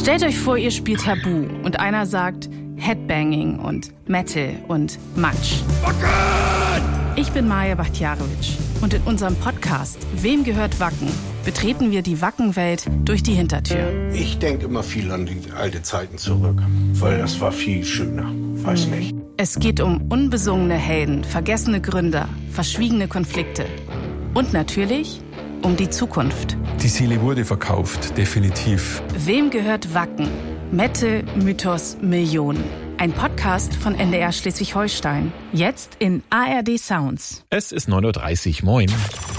Stellt euch vor, ihr spielt Tabu und einer sagt Headbanging und Metal und Matsch. Wacken! Ich bin Maja Bachtjarowitsch und in unserem Podcast Wem gehört Wacken? Betreten wir die Wackenwelt durch die Hintertür. Ich denke immer viel an die alte Zeiten zurück, weil das war viel schöner. Weiß nicht. Es geht um unbesungene Helden, vergessene Gründer, verschwiegene Konflikte und natürlich um die Zukunft. Die Seele wurde verkauft, definitiv. Wem gehört Wacken? Metal, Mythos, Millionen. Ein Podcast von NDR Schleswig-Holstein. Jetzt in ARD Sounds. Es ist 9.30 Uhr. Moin.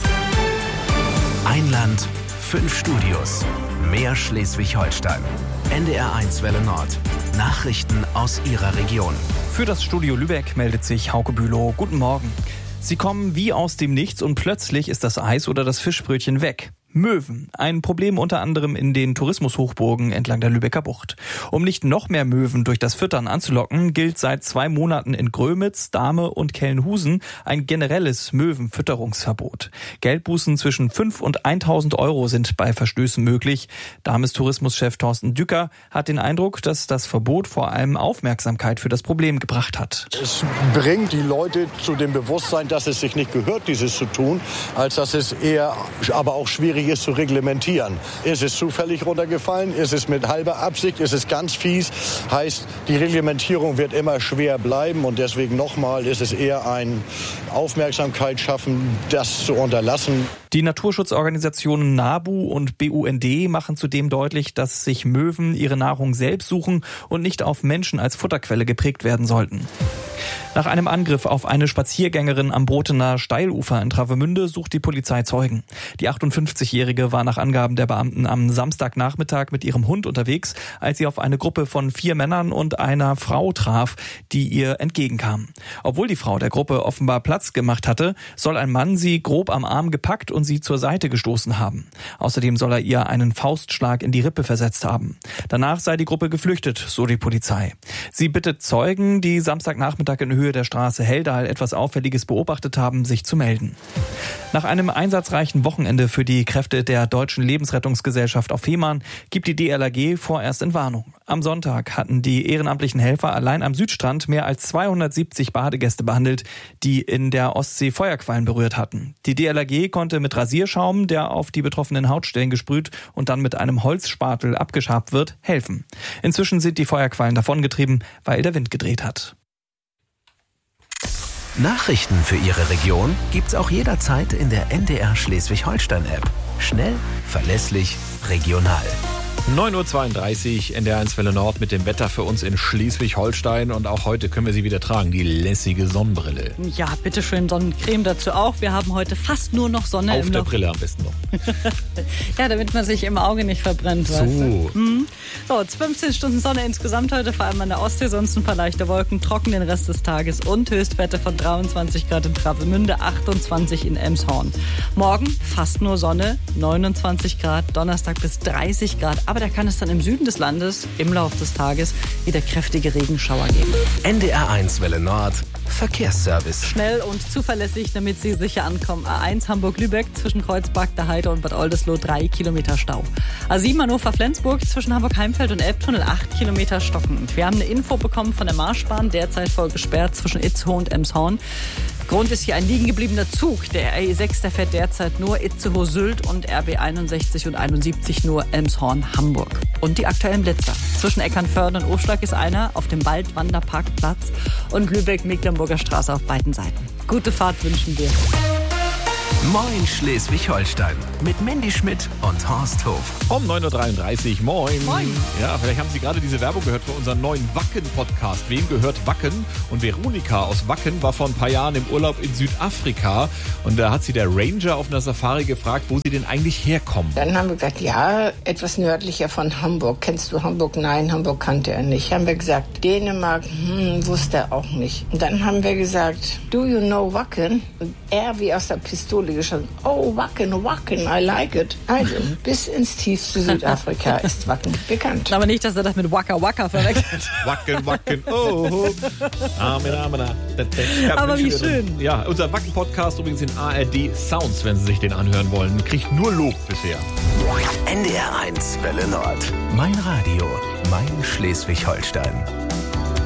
Ein Land, 5 Studios. Mehr Schleswig-Holstein. NDR1 Welle Nord. Nachrichten aus Ihrer Region. Für das Studio Lübeck meldet sich Hauke Bülow. Guten Morgen. Sie kommen wie aus dem Nichts und plötzlich ist das Eis oder das Fischbrötchen weg. Möwen. Ein Problem unter anderem in den Tourismushochburgen entlang der Lübecker Bucht. Um nicht noch mehr Möwen durch das Füttern anzulocken, gilt seit 2 Monaten in Grömitz, Dahme und Kellenhusen ein generelles Möwenfütterungsverbot. Geldbußen zwischen 5 und 1.000 Euro sind bei Verstößen möglich. Dahmes Tourismuschef Thorsten Dücker hat den Eindruck, dass das Verbot vor allem Aufmerksamkeit für das Problem gebracht hat. Es bringt die Leute zu dem Bewusstsein, dass es sich nicht gehört, dieses zu tun, als dass es eher, aber auch schwierig ist zu reglementieren. Ist es zufällig runtergefallen? Ist es mit halber Absicht? Ist es ganz fies? Heißt, die Reglementierung wird immer schwer bleiben und deswegen nochmal ist es eher ein Aufmerksamkeit schaffen, das zu unterlassen. Die Naturschutzorganisationen NABU und BUND machen zudem deutlich, dass sich Möwen ihre Nahrung selbst suchen und nicht auf Menschen als Futterquelle geprägt werden sollten. Nach einem Angriff auf eine Spaziergängerin am Bothener Steilufer in Travemünde sucht die Polizei Zeugen. Die 58-Jährige war nach Angaben der Beamten am Samstagnachmittag mit ihrem Hund unterwegs, als sie auf eine Gruppe von 4 Männern und einer Frau traf, die ihr entgegenkam. Obwohl die Frau der Gruppe offenbar Platz gemacht hatte, soll ein Mann sie grob am Arm gepackt und sie zur Seite gestoßen haben. Außerdem soll er ihr einen Faustschlag in die Rippe versetzt haben. Danach sei die Gruppe geflüchtet, so die Polizei. Sie bittet Zeugen, die Samstagnachmittag in Höhe der Straße Heldahl etwas Auffälliges beobachtet haben, sich zu melden. Nach einem einsatzreichen Wochenende für die Kräfte der Deutschen Lebensrettungsgesellschaft auf Fehmarn gibt die DLRG vorerst Entwarnung. Am Sonntag hatten die ehrenamtlichen Helfer allein am Südstrand mehr als 270 Badegäste behandelt, die in der Ostsee Feuerquallen berührt hatten. Die DLRG konnte mit Rasierschaum, der auf die betroffenen Hautstellen gesprüht und dann mit einem Holzspatel abgeschabt wird, helfen. Inzwischen sind die Feuerquallen davongetrieben, weil der Wind gedreht hat. Nachrichten für Ihre Region gibt's auch jederzeit in der NDR Schleswig-Holstein-App. Schnell, verlässlich, regional. 9.32 Uhr, NDR1 Welle Nord mit dem Wetter für uns in Schleswig-Holstein. Und auch heute können wir sie wieder tragen, die lässige Sonnenbrille. Ja, bitteschön, Sonnencreme dazu auch. Wir haben heute fast nur noch Sonne auf der Brille am besten noch. Ja, damit man sich im Auge nicht verbrennt. So. Weißt du? So, 15 Stunden Sonne insgesamt heute, vor allem an der Ostsee, sonst ein paar leichte Wolken, trocken den Rest des Tages und Höchstwerte von 23 Grad in Travemünde, 28 in Emshorn. Morgen fast nur Sonne, 29 Grad, Donnerstag bis 30 Grad. Aber da kann es dann im Süden des Landes im Laufe des Tages wieder kräftige Regenschauer geben. NDR1 Welle Nord, Verkehrsservice. Schnell und zuverlässig, damit Sie sicher ankommen. A1 Hamburg-Lübeck zwischen Kreuzberg, der Heide und Bad Oldesloe 3 Kilometer Stau. A7 Hannover-Flensburg zwischen Hamburg-Heimfeld und Elbtunnel 8 Kilometer stockend. Wir haben eine Info bekommen von der Marschbahn, derzeit voll gesperrt zwischen Itzehoe und Emshorn. Grund ist hier ein liegen gebliebener Zug. Der RE6, der fährt derzeit nur Itzehoe-Sylt und RB 61 und 71 nur Emshorn-Hamburg. Und die aktuellen Blitzer. Zwischen Eckernförde und Oschlag ist einer auf dem Waldwanderparkplatz und Lübeck-Mecklenburger Straße auf beiden Seiten. Gute Fahrt wünschen wir. Moin Schleswig-Holstein mit Mandy Schmidt und Horst Hof. Um 9.33 Uhr, moin. Moin. Ja, vielleicht haben Sie gerade diese Werbung gehört für unseren neuen Wacken-Podcast. Wem gehört Wacken? Und Veronika aus Wacken war vor ein paar Jahren im Urlaub in Südafrika. Und da hat sie der Ranger auf einer Safari gefragt, wo sie denn eigentlich herkommen. Dann haben wir gesagt, ja, etwas nördlicher von Hamburg. Kennst du Hamburg? Nein, Hamburg kannte er nicht. Haben wir gesagt, Dänemark, wusste er auch nicht. Und dann haben wir gesagt, do you know Wacken? Und er wie aus der Pistole Kollege schon, oh, Wacken, I like it. Also, bis ins tiefste Südafrika ist Wacken bekannt. Aber nicht, dass er das mit Waka Waka verwechselt. Wacken, oh. Aber wie schön. Ja, unser Wacken-Podcast übrigens in ARD Sounds, wenn Sie sich den anhören wollen. Kriegt nur Lob bisher. NDR 1 Welle Nord. Mein Radio, mein Schleswig-Holstein.